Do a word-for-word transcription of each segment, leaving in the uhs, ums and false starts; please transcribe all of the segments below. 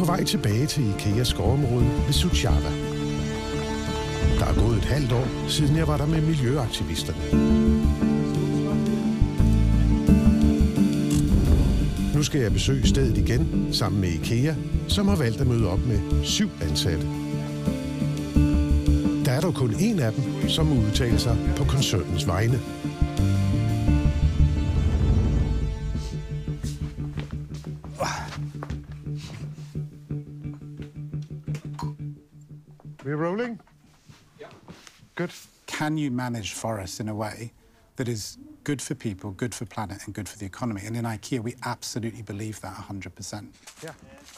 på vej tilbage til IKEAs skovområde ved Suceava. Der er gået et halvt år, siden jeg var der med miljøaktivisterne. Nu skal jeg besøge stedet igen sammen med IKEA, som har valgt at møde op med syv ansatte. Der er dog kun en af dem, som udtaler sig på koncernens vegne. We're rolling? Yeah. Good. Can you manage forests in a way that is good for people, good for planet, and good for the economy? And in IKEA, we absolutely believe that one hundred percent. Yeah.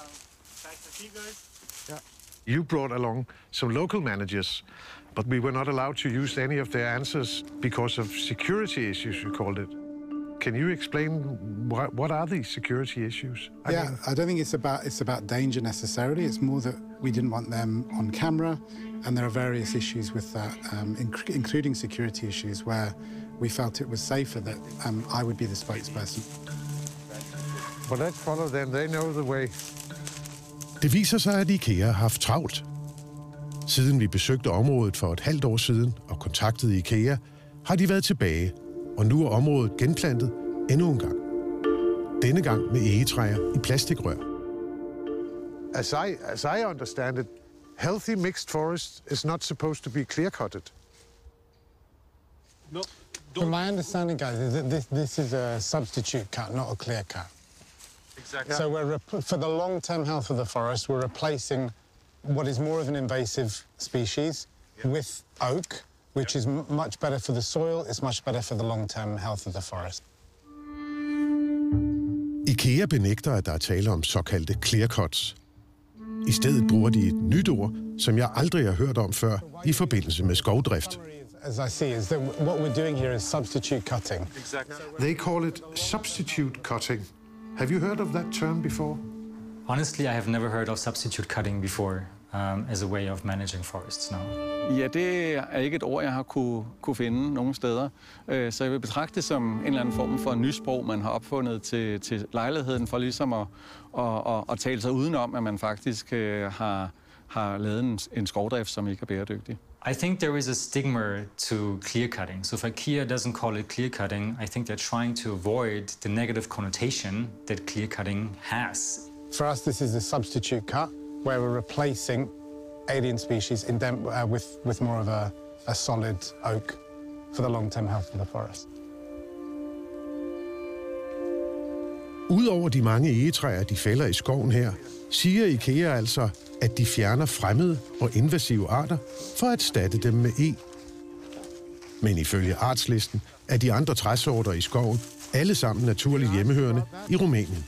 Yeah. You brought along some local managers, but we were not allowed to use any of their answers because of security issues, you called it. Can you explain what, what are these security issues? I yeah, mean, I don't think it's about it's about danger necessarily. It's more that we didn't want them on camera, and there are various issues with that, um, inc including security issues, where we felt it was safer that um, I would be the spokesperson. Well, let's follow them. They know the way. Det viser sig, at IKEA har haft travlt. Siden vi besøgte området for et halvt år siden og kontaktede IKEA, har de været tilbage, og nu er området genplantet endnu en gang. Denne gang med egetræer i plastikrør. As I, as I understand it, healthy mixed forest is not supposed to be clear-cutted. No. From my understanding, guys, is that this, this is a substitute cut, not a clear cut. Exactly. So we're for the long-term health of the forest, we're replacing what is more of an invasive species yeah. with oak, which is m much better for the soil, it's much better for the long-term health of the forest. IKEA benægter, at der er tale om såkaldte clear cuts. I stedet bruger de et nyt ord, som jeg aldrig har hørt om før i forbindelse med skovdrift. As I see, is that what we're doing here is substitute cutting. Exactly. They call it substitute cutting. Have you heard of that term before? Honestly, I have never heard of substitute cutting before um, as a way of managing forests now. Ja, det er ikke et ord, jeg har kunne, kunne finde nogen steder. Så jeg vil betragte det som en eller anden form for nysprog, man har opfundet til, til lejligheden for ligesom at, at, at, at tale sig udenom, at man faktisk har, har lavet en, en skovdrift, som ikke er bæredygtig. I think there is a stigma to clear cutting. So if IKEA doesn't call it clear cutting, I think they're trying to avoid the negative connotation that clear cutting has. For us, this is a substitute cut, where we're replacing alien species in them, uh, with, with more of a, a solid oak for the long-term health of the forest. Udover de mange egetræer, de fælder i skoven her, siger IKEA altså, at de fjerner fremmede og invasive arter for at erstatte dem med eg. Men ifølge artslisten er de andre træsorter i skoven alle sammen naturligt hjemmehørende i Rumænien.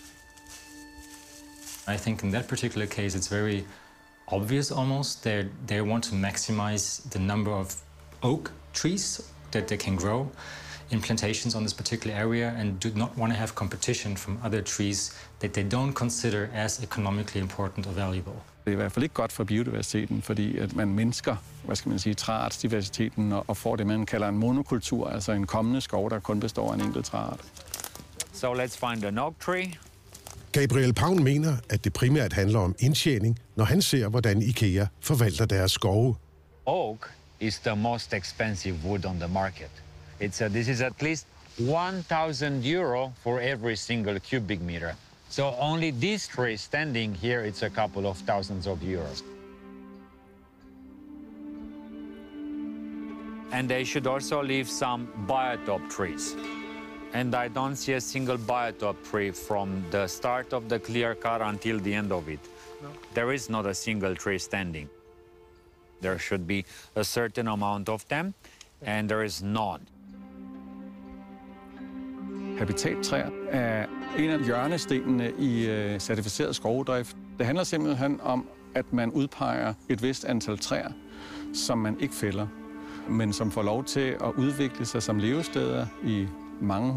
I think in that particular case, it's very obvious almost that they want to maximize the number of oak trees that they can grow in plantations on this particular area and do not want to have competition from other trees that they don't consider as economically important or valuable. Det er i hvert fald ikke godt for biodiversiteten, fordi at man mindsker, hvad skal man sige, træartsdiversiteten og får det, man kalder en monokultur, altså en kommende skov, der kun består af en enkelt træart. So let's find an oak tree. Gabriel Paun mener, at det primært handler om indtjening, når han ser, hvordan IKEA forvalter deres skove. Oak is the most expensive wood on the market. It's a, this is at least one thousand euro for every single cubic meter. So only this tree standing here, it's a couple of thousands of euros. And they should also leave some biotop trees. And I don't see a single biotop tree from the start of the clear cut until the end of it. No. There is not a single tree standing. There should be a certain amount of them, and there is none. Habitattræer er en af hjørnestenene i uh, certificeret skovdrift. Det handler simpelthen om, at man udpeger et vist antal træer, som man ikke fælder, men som får lov til at udvikle sig som levesteder i mange